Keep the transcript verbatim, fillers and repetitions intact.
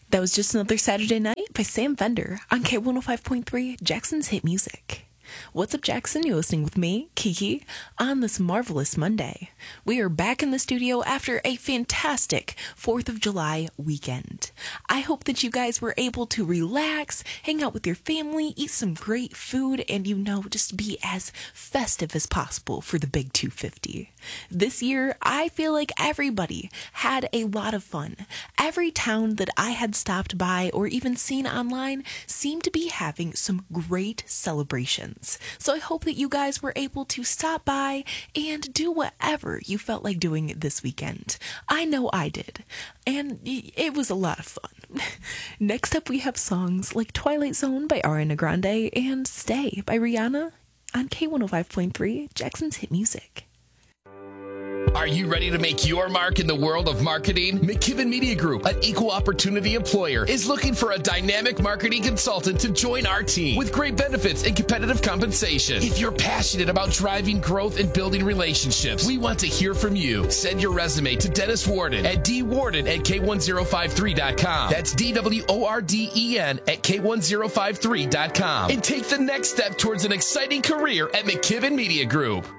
That was Just Another Saturday Night by Sam Fender on K one oh five point three, Jackson's Hit Music. What's up, Jackson? You're listening with me, Kiki, on this marvelous Monday. We are back in the studio after a fantastic fourth of July weekend. I hope that you guys were able to relax, hang out with your family, eat some great food, and, you know, just be as festive as possible for the Big two fifty. This year, I feel like everybody had a lot of fun. Every town that I had stopped by or even seen online seemed to be having some great celebrations. So I hope that you guys were able to stop by and do whatever you felt like doing this weekend. I know I did, and it was a lot of fun. Next up, we have songs like Twilight Zone by Ariana Grande and Stay by Rihanna on K one oh five point three, Jackson's Hit Music. Are you ready to make your mark in the world of marketing? McKibben Media Group, an equal opportunity employer, is looking for a dynamic marketing consultant to join our team with great benefits and competitive compensation. If you're passionate about driving growth and building relationships, we want to hear from you. Send your resume to Dennis Warden at d warden at k one oh five three dot com. That's D W O R D E N at k one oh five three dot com. And take the next step towards an exciting career at McKibben Media Group.